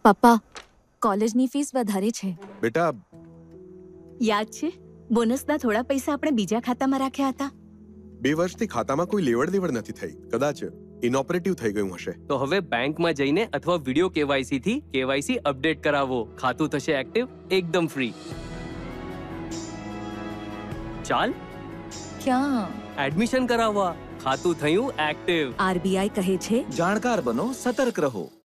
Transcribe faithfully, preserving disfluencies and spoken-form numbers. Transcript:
પપ્પા, કોલેજની ફીસ વધારે છે. બેટા, યાદ છે બોનસના થોડા પૈસા આપણે બીજા ખાતામાં રાખ્યા હતા? બે વર્ષથી ખાતામાં કોઈ લેવડ દેવડ નથી થઈ. કદાચ ઇનઓપરેટિવ થઈ ગયું હશે. તો હવે બેંકમાં જઈને અથવા વિડિયો કેવાયસી થી કેવાયસી અપડેટ કરાવો. ખાતું થશે એક્ટિવ એકદમ ફ્રી. ચાલ ક્યાં? એડમિશન કરાવવા. ખાતું થયું એક્ટિવ. આરબીઆઈ કહે છે, જાણકાર બનો, સતર્ક રહો.